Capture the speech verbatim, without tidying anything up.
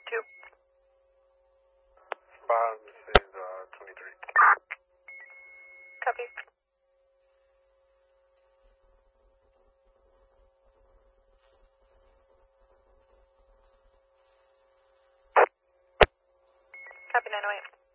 two. Bottom, this is uh, twenty-three. Copy. Copy nine oh eight.